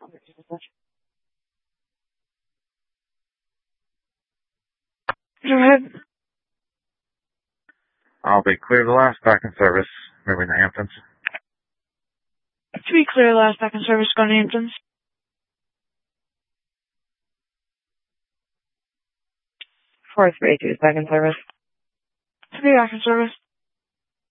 Go ahead. I'll be clear the last back in service, moving to Hamptons. To be clear, last back in service, going to Hamptons. 432 is back in service. To be back in service.